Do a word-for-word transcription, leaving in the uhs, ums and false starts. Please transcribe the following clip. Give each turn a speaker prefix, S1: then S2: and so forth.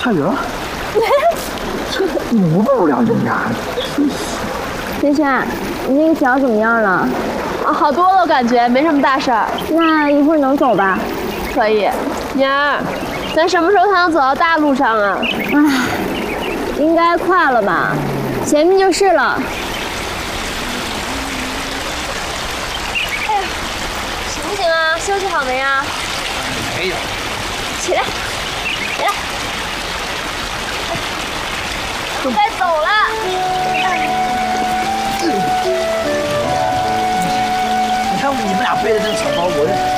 S1: 差远了。这磨不了你呀！
S2: 轩轩，你那个脚怎么样了？
S3: 啊，好多了，我感觉没什么大事儿。
S2: 那一会儿能走吧？
S3: 可以。妍儿，咱什么时候才能走到大路上啊？
S2: 唉，应该快了吧？前面就是了。
S3: 哎呀，行不行啊？休息好没呀？
S1: 没有。
S3: 起来，起来。该走了。
S1: 你看你们俩背的这个小包，我